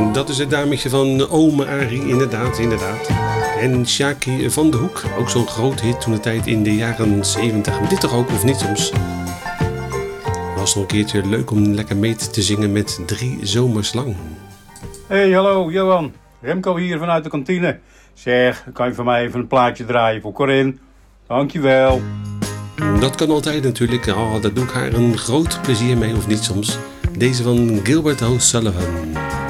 Dat is het dametje van Ome Arie, inderdaad. En Sjaki van de Hoek, ook zo'n groot hit toen de tijd in de jaren 70. Dit toch ook, of niet soms? Was nog een keertje leuk om lekker mee te zingen met 3 zomers lang. Hey, hallo Johan. Remco hier vanuit de kantine. Zeg, kan je voor mij even een plaatje draaien voor Corinne? Dankjewel. Dat kan altijd natuurlijk. Daar doe ik haar een groot plezier mee, of niet soms. Deze van Gilbert O'Sullivan.